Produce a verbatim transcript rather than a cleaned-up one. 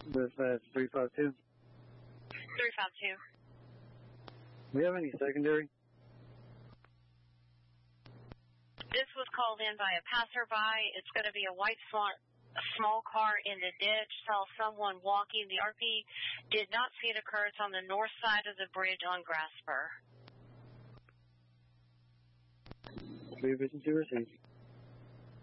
Dispatch three five two. three five two. Do we have any secondary? This was called in by a passerby. It's going to be a white smart, a small car in the ditch. Saw someone walking. The R P did not see it occur. It's on the north side of the bridge on Grasper. Three vision two received.